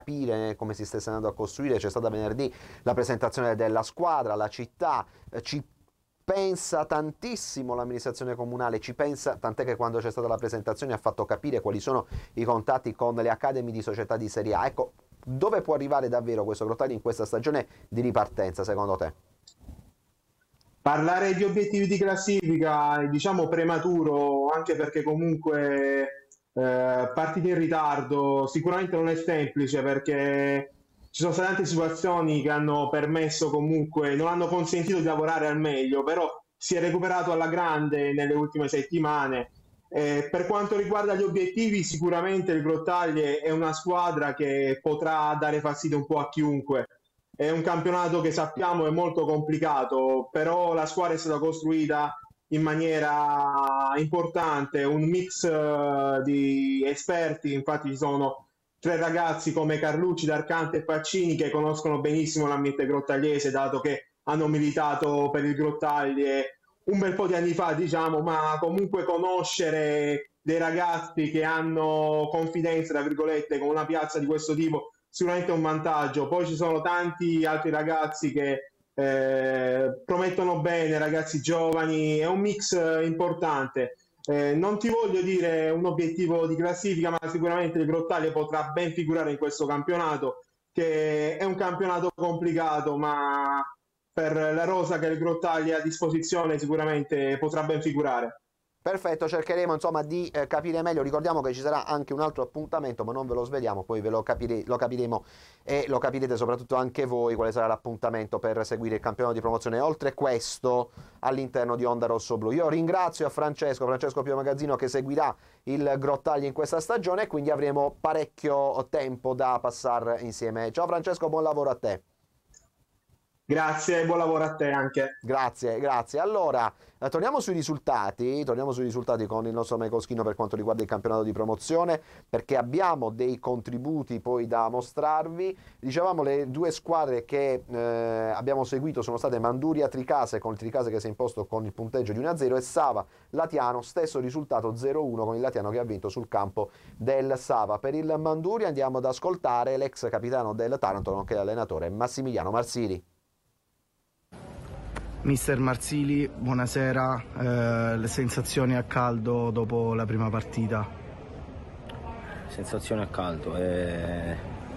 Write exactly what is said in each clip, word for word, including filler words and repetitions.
capire come si stesse andando a costruire. C'è stata venerdì la presentazione della squadra, la città eh, ci pensa tantissimo, l'amministrazione comunale ci pensa, tant'è che quando c'è stata la presentazione ha fatto capire quali sono i contatti con le academy di società di Serie A. Ecco, dove può arrivare davvero questo Grottaglie in questa stagione di ripartenza, secondo te? Parlare di obiettivi di classifica è, diciamo, prematuro, anche perché comunque Eh, partite in ritardo sicuramente non è semplice, perché ci sono state tante situazioni che hanno permesso, comunque non hanno consentito di lavorare al meglio, però si è recuperato alla grande nelle ultime settimane. Eh, per quanto riguarda gli obiettivi, sicuramente il Grottaglie è una squadra che potrà dare fastidio un po' a chiunque. È un campionato che sappiamo è molto complicato, però la squadra è stata costruita in maniera importante, un mix uh, di esperti. Infatti ci sono tre ragazzi come Carlucci, D'Arcante e Faccini che conoscono benissimo l'ambiente grottagliese, dato che hanno militato per il Grottaglie un bel po' di anni fa, diciamo, ma comunque conoscere dei ragazzi che hanno confidenza, tra virgolette, con una piazza di questo tipo sicuramente è un vantaggio. Poi ci sono tanti altri ragazzi che Eh, promettono bene, ragazzi giovani, è un mix eh, importante. Eh, non ti voglio dire un obiettivo di classifica, ma sicuramente il Grottaglie potrà ben figurare in questo campionato, che è un campionato complicato, ma per la rosa che il Grottaglie ha a disposizione sicuramente potrà ben figurare. Perfetto, cercheremo insomma di eh, capire meglio. Ricordiamo che ci sarà anche un altro appuntamento, ma non ve lo sveliamo, poi ve lo, capire, lo capiremo e lo capirete soprattutto anche voi quale sarà l'appuntamento per seguire il campionato di promozione, oltre questo all'interno di Onda Rosso Blu. Io ringrazio a Francesco, Francesco Pio Magazzino, che seguirà il Grottaglie in questa stagione, e quindi avremo parecchio tempo da passare insieme. Ciao Francesco, buon lavoro a te. Grazie, buon lavoro a te anche. Grazie, grazie. Allora, eh, torniamo sui risultati, torniamo sui risultati con il nostro Mecoschino per quanto riguarda il campionato di promozione, perché abbiamo dei contributi poi da mostrarvi. Dicevamo, le due squadre che eh, abbiamo seguito sono state Manduria Tricase, con il Tricase che si è imposto con il punteggio di uno a zero, e Sava Latiano, stesso risultato zero a uno, con il Latiano che ha vinto sul campo del Sava. Per il Manduria andiamo ad ascoltare l'ex capitano del Taranto, nonché allenatore, Massimiliano Marsili. Mister Marsili, buonasera, eh, le sensazioni a caldo dopo la prima partita? Sensazioni a caldo, eh,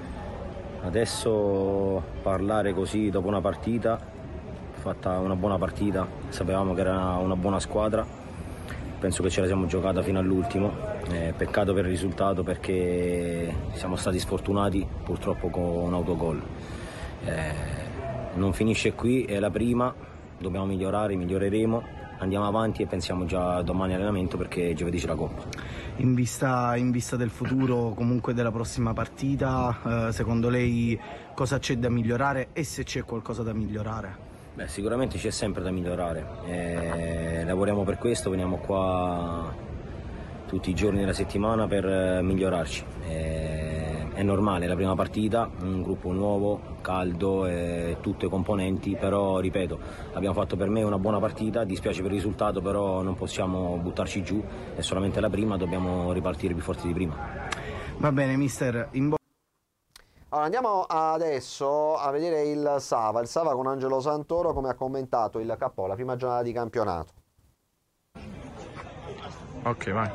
adesso parlare così dopo una partita, fatta una buona partita, sapevamo che era una buona squadra, penso che ce la siamo giocata fino all'ultimo, eh, peccato per il risultato perché siamo stati sfortunati purtroppo con un autogol. Eh, non finisce qui, è la prima. Dobbiamo migliorare, miglioreremo, andiamo avanti e pensiamo già domani allenamento, perché giovedì c'è la Coppa. In vista, in vista del futuro, comunque della prossima partita, eh, secondo lei cosa c'è da migliorare e se c'è qualcosa da migliorare? Beh, sicuramente c'è sempre da migliorare, eh, lavoriamo per questo, veniamo qua tutti i giorni della settimana per eh, migliorarci. Eh, è normale, la prima partita, un gruppo nuovo, caldo, eh, tutte componenti, però ripeto, abbiamo fatto per me una buona partita, dispiace per il risultato, però non possiamo buttarci giù, è solamente la prima, dobbiamo ripartire più forti di prima. Va bene mister, in bo- Allora, andiamo adesso a vedere il Sava, il Sava con Angelo Santoro, come ha commentato il K O, la prima giornata di campionato. Ok, vai.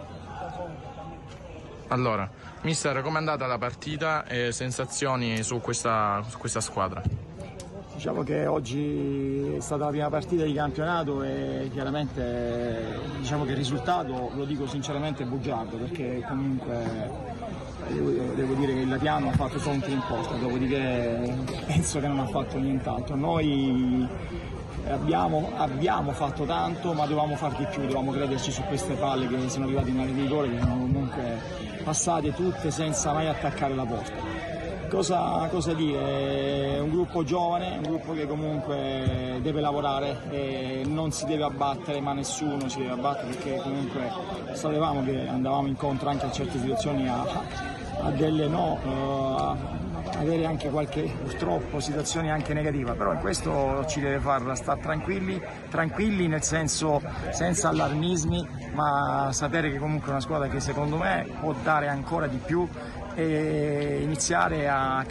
Allora, mister, com'è andata la partita e sensazioni su questa, su questa squadra? Diciamo che oggi è stata la prima partita di campionato e chiaramente diciamo che il risultato, lo dico sinceramente, è bugiardo, perché comunque devo, devo dire che il Latiano ha fatto solo un tiro in porta, dopodiché penso che non ha fatto nient'altro. Noi abbiamo, abbiamo fatto tanto, ma dovevamo far di più, dovevamo crederci su queste palle che sono arrivate in area di rigore, che sono comunque passate tutte senza mai attaccare la porta. Cosa, cosa dire? È un gruppo giovane, un gruppo che comunque deve lavorare e non si deve abbattere, ma nessuno si deve abbattere, perché comunque sapevamo che andavamo incontro anche a certe situazioni a, a delle no, a avere anche qualche, purtroppo, situazioni anche negative, però in questo ci deve far stare tranquilli, tranquilli nel senso senza allarmismi, ma sapere che comunque è una squadra che secondo me può dare ancora di più e iniziare a